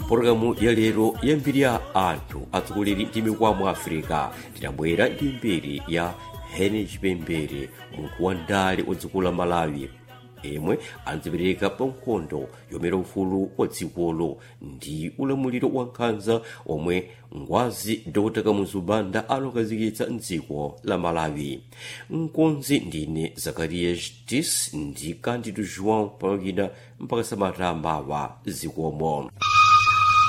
pologalamu ya lero ya mbiri ya anthu atsogoleri ndi mikwamo Africa tidabwera ndi mbiri ya Hene Chipembere, munthu wa ndale wa dziko la Malawi yemwe anadzipereka pa nkhondo yomera ufulu wa dzikolo ndi ulamuliro wa nkhanza omwe ngwazi Dr. Kamuzu Banda anakhazikitsa mdziko la Malawi. Mkonzi ndine Zacarias Tis ndi Candido João Palokina mpaka Samata Mbawa zikomo.